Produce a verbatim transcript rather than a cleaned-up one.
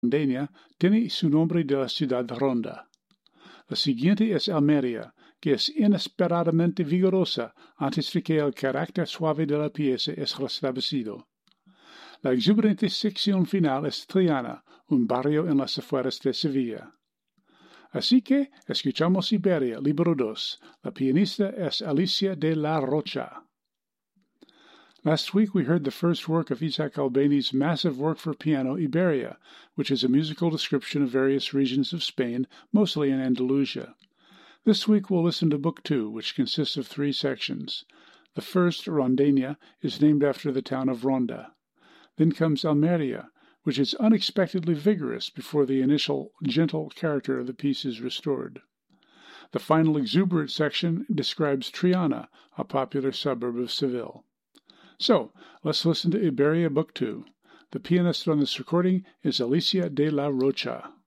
Rondeña tiene su nombre de la ciudad Ronda. La siguiente es Almería, que es inesperadamente vigorosa antes de que el carácter suave de la pieza es restablecido. La exuberante sección final es Triana, un barrio en las afueras de Sevilla. Así que escuchamos Iberia, libro dos. La pianista es Alicia de la Rocha. Last week we heard the first work of Isaac Albeni's massive work for piano, Iberia, which is a musical description of various regions of Spain, mostly in Andalusia. This week we'll listen to Book Two, which consists of three sections. The first, Rondeña, is named after the town of Ronda. Then comes Almería, which is unexpectedly vigorous before the initial gentle character of the piece is restored. The final exuberant section describes Triana, a popular suburb of Seville. So, let's listen to Iberia Book Two. The pianist on this recording is Alicia de la Rocha.